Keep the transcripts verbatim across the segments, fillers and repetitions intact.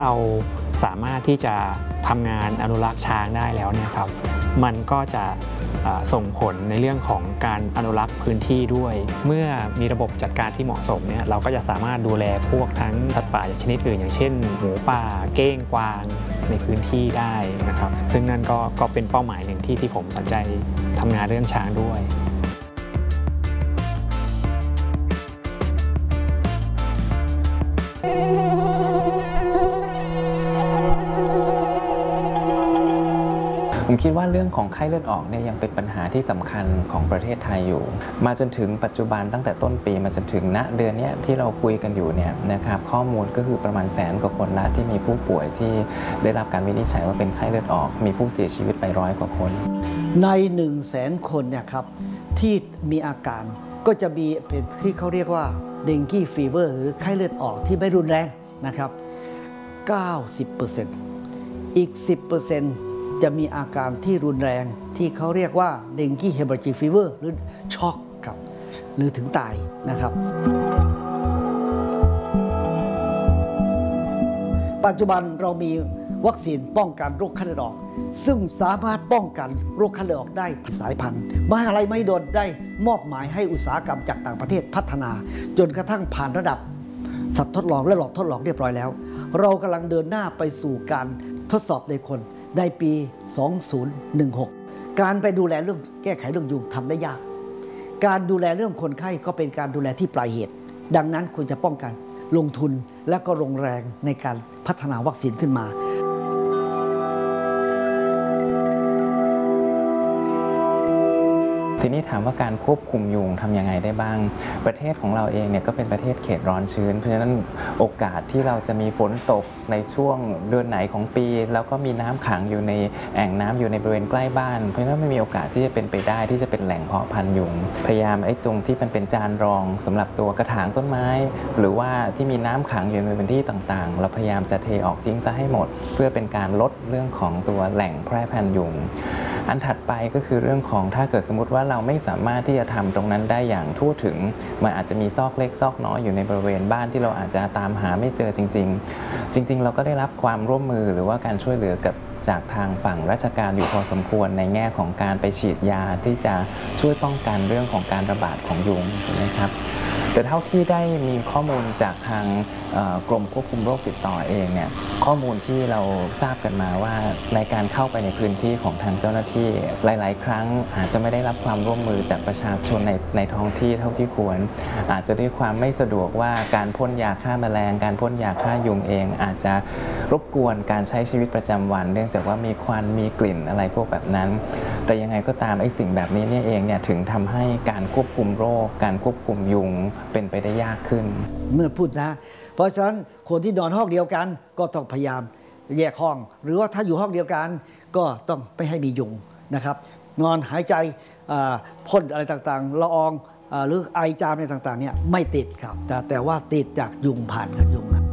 เราสามารถที่จะทำงานอนุรักษ์ช้างได้แล้วเนี่ยครับมันก็จะส่งผลในเรื่องของการอนุรักษ์พื้นที่ด้วยเมื่อมีระบบจัดการที่เหมาะสมเนี่ยเราก็จะสามารถดูแลพวกทั้งสัตว์ป่าชนิดอื่นอย่างเช่นหมูป่าเก้งกวางในพื้นที่ได้นะครับซึ่งนั่นก็ก็เป็นเป้าหมายหนึ่งที่ที่ผมสนใจทำงานเรื่องช้างด้วยผมคิดว่าเรื่องของไข้เลือดออกเนี่ยยังเป็นปัญหาที่สำคัญของประเทศไทยอยู่มาจนถึงปัจจุบันตั้งแต่ต้นปีมาจนถึงณเดือนนี้ที่เราคุยกันอยู่เนี่ยนะครับข้อมูลก็คือประมาณแสนกว่าคนละที่มีผู้ป่วยที่ได้รับการวินิจฉัยว่าเป็นไข้เลือดออกมีผู้เสียชีวิตไปร้อยกว่าคนในหนึ่งแสนคนเนี่ยครับที่มีอาการก็จะมีเป็นที่เขาเรียกว่าเดงกี้ฟีเวอร์หรือไข้เลือดออกที่ไม่รุนแรงนะครับ เก้าสิบเปอร์เซ็นต์ อีก สิบเปอร์เซ็นต์ จะมีอาการที่รุนแรงที่เขาเรียกว่าเดงกี้เฮมอราจิกฟีเวอร์หรือช็อกครับหรือถึงตายนะครับปัจจุบันเรามีวัคซีนป้องกันโรคไข้เลือดออกซึ่งสามารถป้องกันโรคไข้เลือดออกได้สายพันธุ์มหาลัยมหิดลได้มอบหมายให้อุตสาหกรรมจากต่างประเทศพัฒนาจนกระทั่งผ่านระดับสัตว์ทดลองและหลอดทดลองเรียบร้อยแล้วเรากำลังเดินหน้าไปสู่การทดสอบในคนในปี สองพันสิบหก การไปดูแลเรื่องแก้ไขเรื่องยุงทำได้ยากการดูแลเรื่องคนไข้ก็เป็นการดูแลที่ปลายเหตุดังนั้นควรจะป้องกันลงทุนและก็ลงแรงในการพัฒนาวัคซีนขึ้นมาทีนี้ถามว่าการควบคุมยุงทำยังไงได้บ้างประเทศของเราเองเนี่ยก็เป็นประเทศเขตร้อนชื้นเพราะฉะนั้นโอกาสที่เราจะมีฝนตกในช่วงเดือนไหนของปีแล้วก็มีน้ำขังอยู่ในแอ่งน้ำอยู่ในบริเวณใกล้บ้านเพราะฉะนั้นไม่มีโอกาสที่จะเป็นไปได้ที่จะเป็นแหล่งเพาะพันธุ์ยุงพยายามไอ้ตรงที่มันเป็นจานรองสำหรับตัวกระถางต้นไม้หรือว่าที่มีน้ำขังอยู่ในพื้นที่ต่างๆเราพยายามจะเทออกทิ้งซะให้หมดเพื่อเป็นการลดเรื่องของตัวแหล่งแพร่พันธุ์ยุงอันถัดไปก็คือเรื่องของถ้าเกิดสมมติว่าเราไม่สามารถที่จะทำตรงนั้นได้อย่างทั่วถึงมันอาจจะมีซอกเล็กซอกน้อยอยู่ในบริเวณบ้านที่เราอาจจะตามหาไม่เจอจริงๆจริงๆเราก็ได้รับความร่วมมือหรือว่าการช่วยเหลือกับจากทางฝั่งราชการอยู่พอสมควรในแง่ของการไปฉีดยาที่จะช่วยป้องกันเรื่องของการระบาดของยุงนะครับแต่เท่าที่ได้มีข้อมูลจากทางกรมควบคุมโรคติดต่อเองเนี่ยข้อมูลที่เราทราบกันมาว่าในการเข้าไปในพื้นที่ของทางเจ้าหน้าที่หลายๆครั้งอาจจะไม่ได้รับความร่วมมือจากประชาชนในในท้องที่เท่าที่ควรอาจจะด้วยความไม่สะดวกว่าการพ่นยาฆ่าแมลงการพ่นยาฆ่ายุงเองอาจจะรบกวนการใช้ชีวิตประจำวันเนื่องจากว่ามีควันมีกลิ่นอะไรพวกแบบนั้นแต่ยังไงก็ตามไอ้สิ่งแบบนี้เนี่ยเองเนี่ยถึงทำให้การควบคุมโรคการควบคุมยุงเป็นไปได้ยากขึ้นเมื่อพูดนะเพราะฉะนั้นคนที่นอนห้องเดียวกันก็ต้องพยายามแยกห้องหรือว่าถ้าอยู่ห้องเดียวกันก็ต้องไม่ให้มียุงนะครับนอนหายใจพ่นอะไรต่างๆละอองหรือไอจามอะไรต่างๆเนี่ยไม่ติดครับแต่แต่ว่าติดจากยุงผ่านกับยุงนะ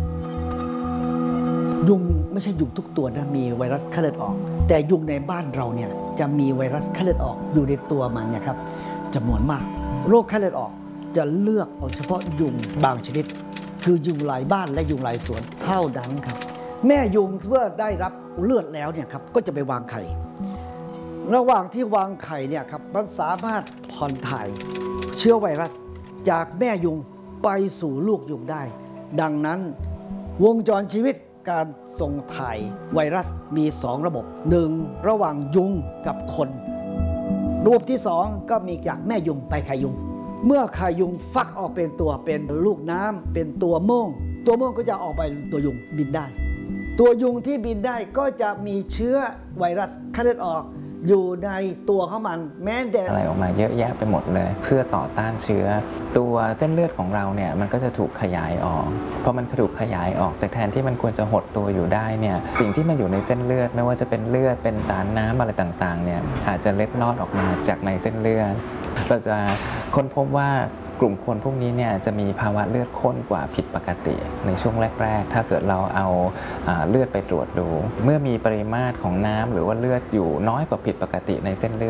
ยุงไม่ใช่ยุงทุกตัวนะมีไวรัสไข้เลือดออกแต่ยุงในบ้านเราเนี่ยจะมีไวรัสไข้เลือดออกอยู่ในตัวมันเนี่ยครับจำนวนมากโรคไข้เลือดออกจะเลือกเอาเฉพาะยุงบางชนิดคือยุงลายบ้านและยุงลายสวนเท่านั้นครับแม่ยุงเมื่อได้รับเลือดแล้วเนี่ยครับก็จะไปวางไข่ระหว่างที่วางไข่เนี่ยครับมันสามารถผ่อนถ่ายเชื้อไวรัสจากแม่ยุงไปสู่ลูกยุงได้ดังนั้นวงจรชีวิตการส่งถ่ายไวรัสมีสองระบบหนึ่งระหว่างยุงกับคนระบบที่สองก็มีจากแม่ยุงไปไข่ยุงเมื่อไข่ยุงฟักออกเป็นตัวเป็นลูกน้ำเป็นตัวโม่งตัวโม่งก็จะออกไปตัวยุงบินได้ตัวยุงที่บินได้ก็จะมีเชื้อไวรัสไข้เลือดออกอยู่ในตัวของมันแม้แต่อะไรออกมาเยอะแยะไปหมดเลยเพื่อต่อต้านเชื้อตัวเส้นเลือดของเราเนี่ยมันก็จะถูกขยายออกพอมันถูกขยายออกจากแทนที่มันควรจะหดตัวอยู่ได้เนี่ยสิ่งที่มันอยู่ในเส้นเลือดไม่ว่าจะเป็นเลือดเป็นสารน้ำอะไรต่างๆเนี่ยอาจจะเล็ดลอดออกมาจากในเส้นเลือดเราจะค้นพบว่ากลุ่มคนพวกนี้เนี่ยจะมีภาวะเลือดข้นกว่าผิดปกติในช่วงแรกๆถ้าเกิดเราเอาเลือดไปตรวจดูเมื่อมีปริมาตรของน้ำหรือว่าเลือดอยู่น้อยกว่าผิดปกติในเส้นเลือด